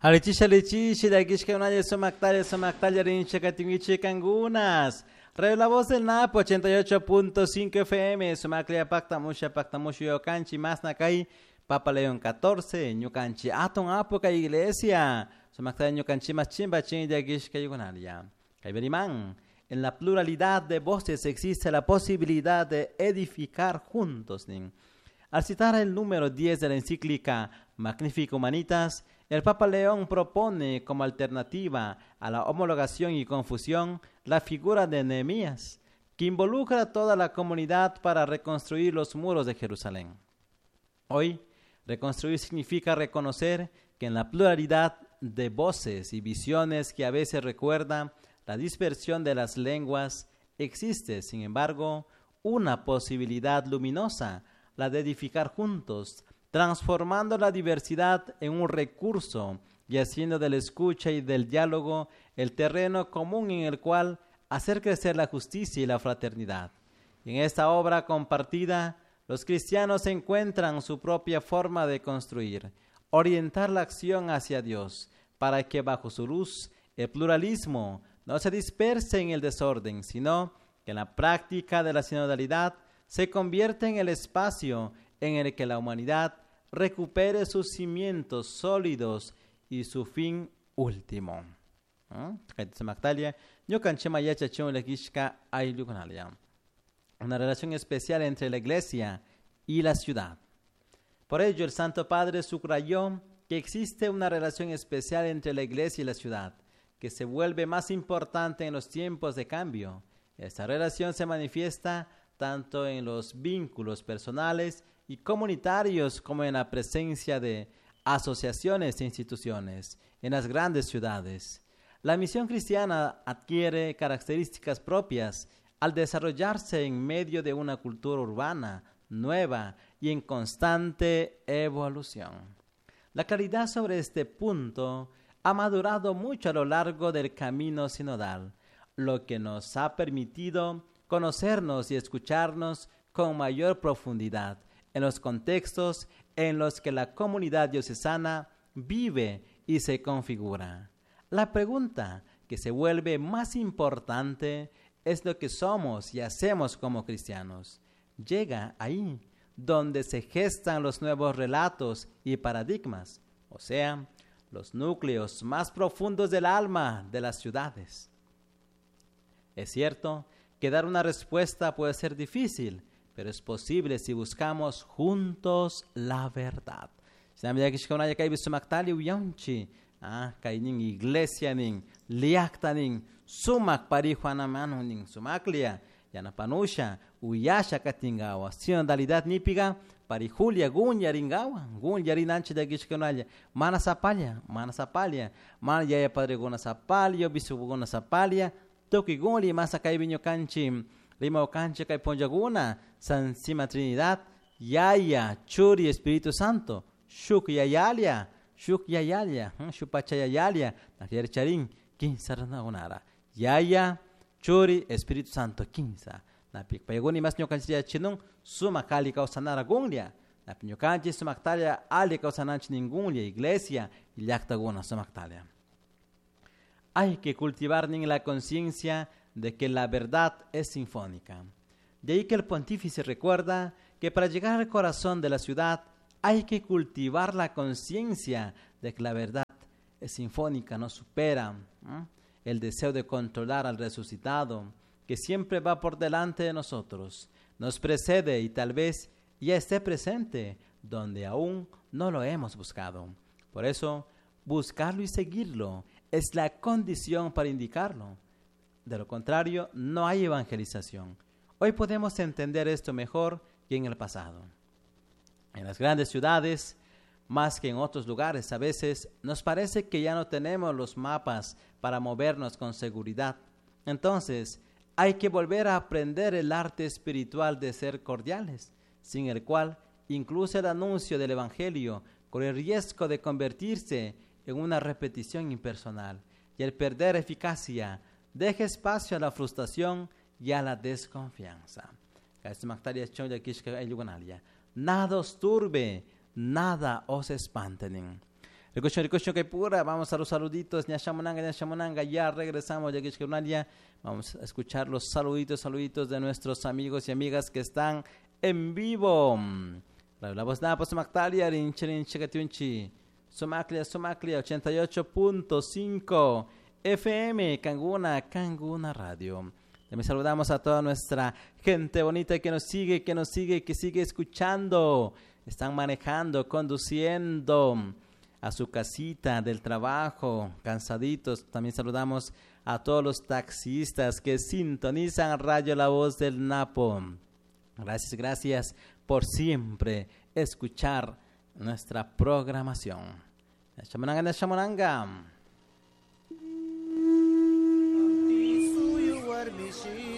Halichishi, de Kishkanaya Somaktalia Rinche Katingichi Kangunas. Radio La Voz del Napo 88.5 FM, Somaklia Pactamusha Yokanchi, más Nakai, Papa León 14, Ñukanchi Aton Apoca Iglesia, Somaktalia Ñukanchi más Chimba Chin de Kishkayunalia. Kaiberimán, en la pluralidad de voces existe la posibilidad de edificar juntos. Al citar el número 10 de la encíclica Magnifica Humanitas, el Papa León propone como alternativa a la homologación y confusión la figura de Nehemías, que involucra a toda la comunidad para reconstruir los muros de Jerusalén. Hoy, reconstruir significa reconocer que en la pluralidad de voces y visiones que a veces recuerda la dispersión de las lenguas, existe, sin embargo, una posibilidad luminosa, la de edificar juntos, transformando la diversidad en un recurso y haciendo de la escucha y del diálogo el terreno común en el cual hacer crecer la justicia y la fraternidad. En esta obra compartida, los cristianos encuentran su propia forma de construir, orientar la acción hacia Dios, para que bajo su luz el pluralismo no se disperse en el desorden, sino que en la práctica de la sinodalidad se convierte en el espacio en el que la humanidad recupere sus cimientos sólidos y su fin último. Una relación especial entre la iglesia y la ciudad. Por ello, el Santo Padre subrayó que existe una relación especial entre la iglesia y la ciudad, que se vuelve más importante en los tiempos de cambio. Esta relación se manifiesta tanto en los vínculos personales y comunitarios como en la presencia de asociaciones e instituciones en las grandes ciudades. La misión cristiana adquiere características propias al desarrollarse en medio de una cultura urbana, nueva y en constante evolución. La claridad sobre este punto ha madurado mucho a lo largo del camino sinodal, lo que nos ha permitido conocernos y escucharnos con mayor profundidad en los contextos en los que la comunidad diocesana vive y se configura. La pregunta que se vuelve más importante es lo que somos y hacemos como cristianos. Llega ahí donde se gestan los nuevos relatos y paradigmas, o sea, los núcleos más profundos del alma de las ciudades. Es cierto que dar una respuesta puede ser difícil, pero es posible si buscamos juntos la verdad. Iglesia ning liakta ning sumak parijuanamanu ning sumaklia yanapanusha uyasha katingawa sinodalidad nípiga parijulia gunya ringawa gunya rinanchi de gishkanaya mana sapalya mana yaya padre gona sapalya bisu gona sapalya toki goli masa kai binyo kanchi Lima cancha que ponjaguna, Santísima Trinidad, Yaya, Churi, Espíritu Santo, Shuk Yayalia, Shupachayayalia, Nakier Charin, 15 Ranagonara, Yaya, Churi, Espíritu Santo, 15. Napik Payaguni mas nyokanchia chinung, Suma Kali Kausanara Gunglia, Napinyokanchi Sumaktalia, Ali Kausananchi Ningulia, Iglesia, y Yaktaguna Sumaktalia. Hay que cultivar en la conciencia de que la verdad es sinfónica. De ahí que el pontífice recuerda que para llegar al corazón de la ciudad hay que cultivar la conciencia de que la verdad es sinfónica, no supera el deseo de controlar al resucitado, que siempre va por delante de nosotros, nos precede y tal vez ya esté presente donde aún no lo hemos buscado. Por eso, buscarlo y seguirlo es la condición para indicarlo. De lo contrario, no hay evangelización. Hoy podemos entender esto mejor que en el pasado. En las grandes ciudades, más que en otros lugares, a veces nos parece que ya no tenemos los mapas para movernos con seguridad. Entonces, hay que volver a aprender el arte espiritual de ser cordiales, sin el cual incluso el anuncio del Evangelio corre el riesgo de convertirse en una repetición impersonal y el perder eficacia deja espacio a la frustración y a la desconfianza. Nada os turbe, nada os espanten. Ricocho que pura, vamos a los saluditos, Ñashamonanga, ya regresamos, ya vamos a escuchar los saluditos de nuestros amigos y amigas que están en vivo. La voz de Napo Somactalia, Rinchekatiunchi, Somaclia 88.5 FM, Canguna Radio. También saludamos a toda nuestra gente bonita que nos sigue, que sigue escuchando. Están manejando, conduciendo a su casita del trabajo, cansaditos. También saludamos a todos los taxistas que sintonizan Radio La Voz del Napo. Gracias por siempre escuchar nuestra programación. Shamonanga.